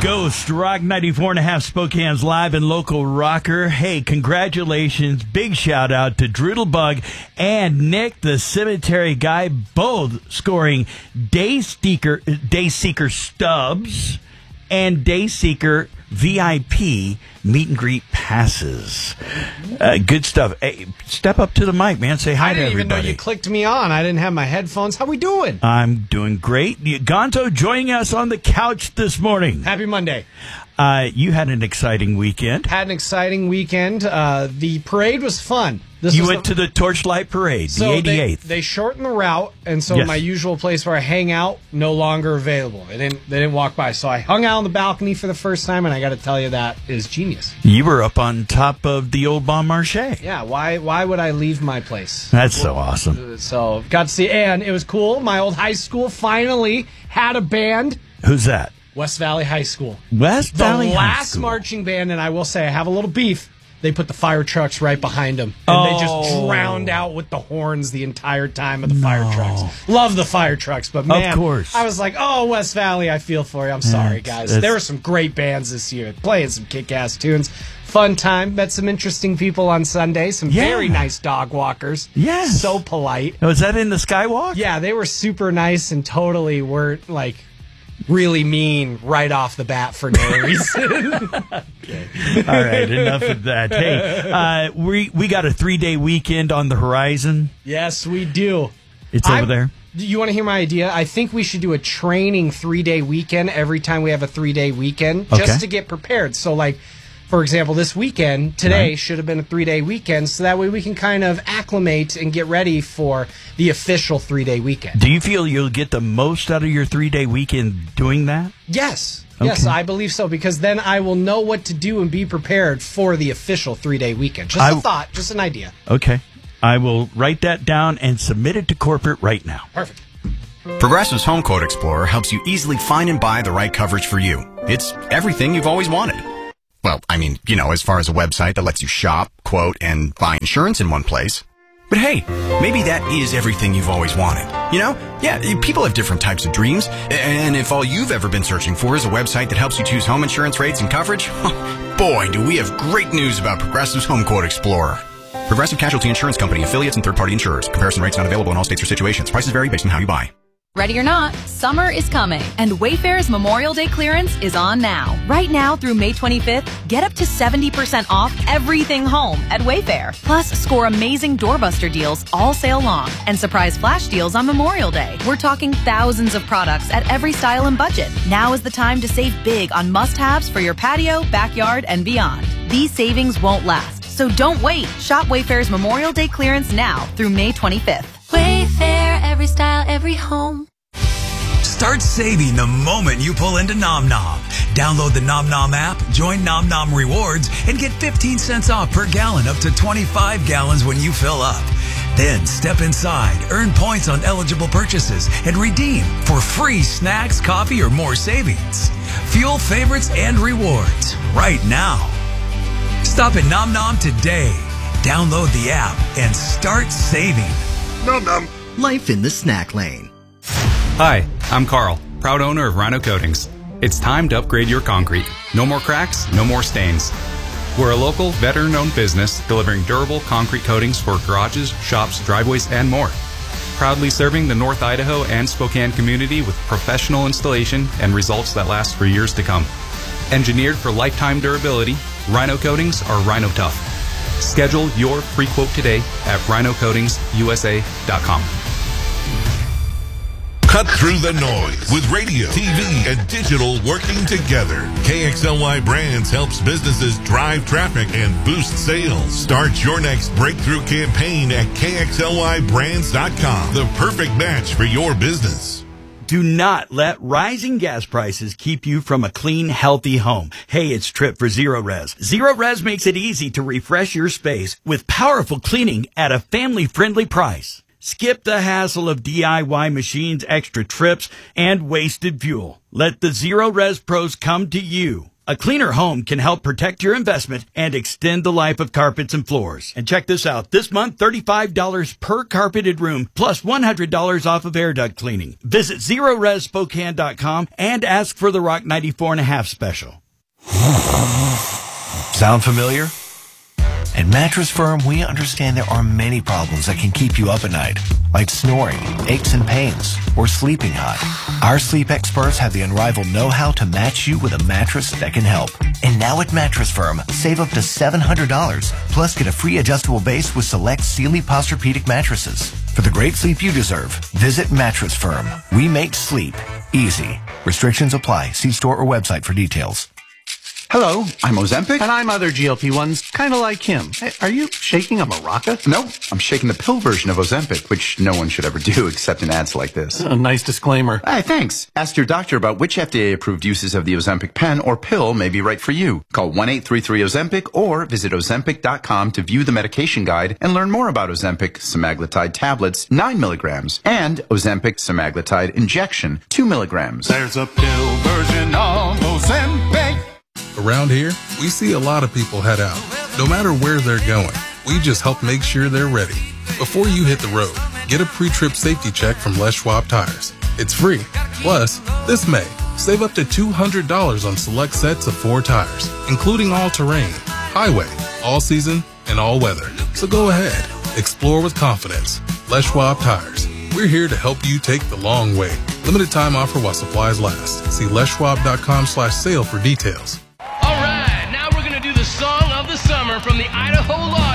Ghost, Rock 94.5, Spokane's live and local rocker. Hey, congratulations. Big shout out to Droodlebug and Nick, the cemetery guy, both scoring Dayseeker Stubs and Dayseeker VIP meet and greet passes. Good stuff. Hey, step up to the mic, man. Say hi to everybody. I didn't even know you clicked me on. I didn't have my headphones. How we doing? I'm doing great. Gonzo joining us on the couch this morning. Happy Monday. You had an exciting weekend. Had an exciting weekend. The parade was fun. You went to the Torchlight Parade, the 88th. They shortened the route, and so Yes. my usual place where I hang out, no longer available. They didn't walk by. So I hung out on the balcony for the first time, and I got to tell you, that is genius. You were up on top of the old Bon Marché. Yeah, why would I leave my place? That's so awesome. So got to see, and it was cool. My old high school finally had a band. Who's that? West Valley High School. West Valley The High last School. marching band, and I will say I have a little beef. They put the fire trucks right behind them, and they just drowned out with the horns the entire time of the fire trucks. Love the fire trucks, but man, Of course. I was like, oh, West Valley, I feel for you. I'm sorry, guys. There were some great bands this year, playing some kick-ass tunes. Fun time. Met some interesting people on Sunday. Some very nice dog walkers. Yes. So polite. Was that in the Skywalk? Yeah, they were super nice and totally weren't like really mean right off the bat for no reason. All right, enough of that. Hey, we got a 3-day weekend on the horizon. Yes, we do. It's over there. You want to hear my idea? I think we should do a training 3-day weekend every time we have a 3-day weekend, just to get prepared. So, like, for example, this weekend, today should have been a 3-day weekend, so that way we can kind of acclimate and get ready for the official 3-day weekend. Do you feel you'll get the most out of your 3-day weekend doing that? Yes. Okay. Yes, I believe so, because then I will know what to do and be prepared for the official 3-day weekend. Just a thought, just an idea. Okay. I will write that down and submit it to corporate right now. Perfect. Progressive's Home Quote Explorer helps you easily find and buy the right coverage for you. It's everything you've always wanted. Well, I mean, as far as a website that lets you shop, quote, and buy insurance in one place. But hey, maybe that is everything you've always wanted. Yeah, people have different types of dreams. And if all you've ever been searching for is a website that helps you choose home insurance rates and coverage, boy, do we have great news about Progressive's Home Quote Explorer. Progressive Casualty Insurance Company, affiliates, and third-party insurers. Comparison rates not available in all states or situations. Prices vary based on how you buy. Ready or not, summer is coming, and Wayfair's Memorial Day clearance is on now. Right now through May 25th, get up to 70% off everything home at Wayfair. Plus, score amazing doorbuster deals all sale long and surprise flash deals on Memorial Day. We're talking thousands of products at every style and budget. Now is the time to save big on must-haves for your patio, backyard, and beyond. These savings won't last, so don't wait. Shop Wayfair's Memorial Day clearance now through May 25th. Wayfair, every style, every home. Start saving the moment you pull into Nom Nom. Download the Nom Nom app, join Nom Nom Rewards, and get 15 cents off per gallon up to 25 gallons when you fill up. Then step inside, earn points on eligible purchases, and redeem for free snacks, coffee, or more savings. Fuel favorites and rewards right now. Stop at Nom Nom today. Download the app and start saving. Nom Nom. Life in the snack lane. Hi, I'm Carl, proud owner of Rhino Coatings. It's time to upgrade your concrete. No more cracks, no more stains. We're a local, veteran-owned business delivering durable concrete coatings for garages, shops, driveways, and more. Proudly serving the North Idaho and Spokane community with professional installation and results that last for years to come. Engineered for lifetime durability, Rhino Coatings are Rhino Tough. Schedule your free quote today at rhinocoatingsusa.com. Cut through the noise with radio, TV, and digital working together. KXLY Brands helps businesses drive traffic and boost sales. Start your next breakthrough campaign at KXLYBrands.com. The perfect match for your business. Do not let rising gas prices keep you from a clean, healthy home. Hey, it's Trip for Zero Res. Zero Res makes it easy to refresh your space with powerful cleaning at a family-friendly price. Skip the hassle of DIY machines, extra trips, and wasted fuel. Let the Zero Res pros come to you. A cleaner home can help protect your investment and extend the life of carpets and floors. And check this out. This month, $35 per carpeted room, plus $100 off of air duct cleaning. Visit ZeroResSpokane.com and ask for the Rock 94.5 special. Sound familiar? At Mattress Firm, we understand there are many problems that can keep you up at night, like snoring, aches and pains, or sleeping hot. Our sleep experts have the unrivaled know-how to match you with a mattress that can help. And now at Mattress Firm, save up to $700, plus get a free adjustable base with select Sealy Posturepedic mattresses. For the great sleep you deserve, visit Mattress Firm. We make sleep easy. Restrictions apply. See store or website for details. Hello, I'm Ozempic. And I'm other GLP-1s, kind of like him. Hey, are you shaking a maraca? No, I'm shaking the pill version of Ozempic, which no one should ever do except in ads like this. A nice disclaimer. Hey, thanks. Ask your doctor about which FDA-approved uses of the Ozempic pen or pill may be right for you. Call 1-833-OZEMPIC or visit Ozempic.com to view the medication guide and learn more about Ozempic semaglutide tablets, 9 milligrams, and Ozempic semaglutide injection, 2 milligrams. There's a pill version of Ozempic. Around here, we see a lot of people head out. No matter where they're going, we just help make sure they're ready. Before you hit the road, get a pre-trip safety check from Les Schwab Tires. It's free. Plus, this May, save up to $200 on select sets of 4 tires, including all-terrain, highway, all-season, and all-weather. So go ahead. Explore with confidence. Les Schwab Tires. We're here to help you take the long way. Limited time offer while supplies last. See leschwab.com/sale for details. All right, now we're going to do the song of the summer from the Idaho Law